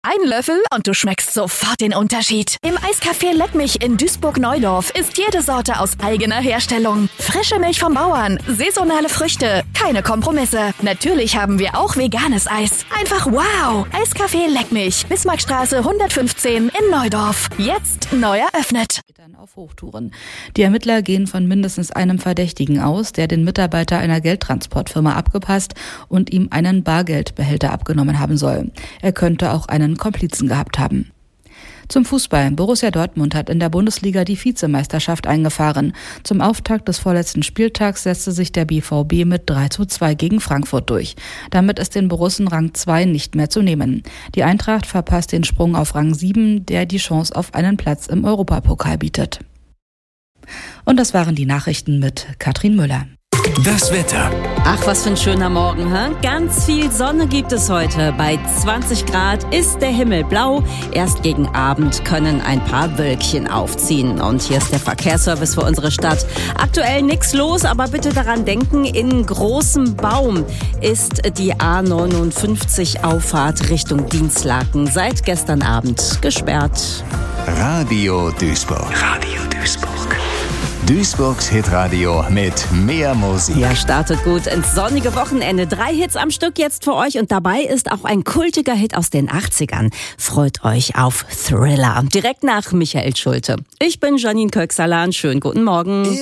Ein Löffel und du schmeckst sofort den Unterschied. Im Eiscafé Leckmich in Duisburg-Neudorf ist jede Sorte aus eigener Herstellung. Frische Milch vom Bauern, saisonale Früchte, keine Kompromisse. Natürlich haben wir auch veganes Eis. Einfach wow! Eiscafé Leckmich, Bismarckstraße 115 in Neudorf. Jetzt neu eröffnet. Auf Hochtouren. Die Ermittler gehen von mindestens einem Verdächtigen aus, der den Mitarbeiter einer Geldtransportfirma abgepasst und ihm einen Bargeldbehälter abgenommen haben soll. Er könnte auch einen Komplizen gehabt haben. Zum Fußball. Borussia Dortmund hat in der Bundesliga die Vizemeisterschaft eingefahren. Zum Auftakt des vorletzten Spieltags setzte sich der BVB mit 3:2 gegen Frankfurt durch. Damit ist den Borussen Rang 2 nicht mehr zu nehmen. Die Eintracht verpasst den Sprung auf Rang 7, der die Chance auf einen Platz im Europapokal bietet. Und das waren die Nachrichten mit Katrin Müller. Das Wetter. Ach, was für ein schöner Morgen, hä? Ganz viel Sonne gibt es heute. Bei 20 Grad ist der Himmel blau. Erst gegen Abend können ein paar Wölkchen aufziehen. Und hier ist der Verkehrsservice für unsere Stadt. Aktuell nichts los, aber bitte daran denken, in Großem Baum ist die A59 Auffahrt Richtung Dienstlaken seit gestern Abend gesperrt. Radio Duisburg. Duisburgs Hitradio mit mehr Musik. Ja, startet gut ins sonnige Wochenende. 3 Hits am Stück jetzt für euch und dabei ist auch ein kultiger Hit aus den 80ern. Freut euch auf Thriller. Direkt nach Michael Schulte. Ich bin Janine Köksalan. Schönen guten Morgen.